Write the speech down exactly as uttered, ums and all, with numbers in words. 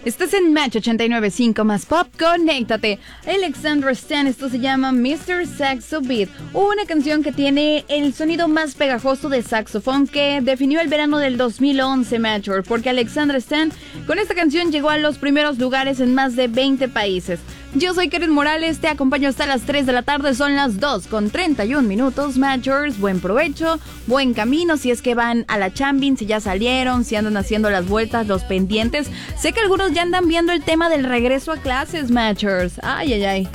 Estás en Match ochenta y nueve punto cinco más Pop, conéctate. Alexandra Stan, esto se llama mister Saxo Beat, una canción que tiene el sonido más pegajoso de saxofón que definió el verano del dos mil once, Matcher, porque Alexandra Stan con esta canción llegó a los primeros lugares en más de veinte países. Yo soy Karen Morales, te acompaño hasta las tres de la tarde, son las dos con treinta y un minutos, Matchers. Buen provecho, buen camino si es que van a la chambin, si ya salieron, si andan haciendo las vueltas, los pendientes. Sé que algunos ya andan viendo el tema del regreso a clases, Matchers. Ay, ay, ay.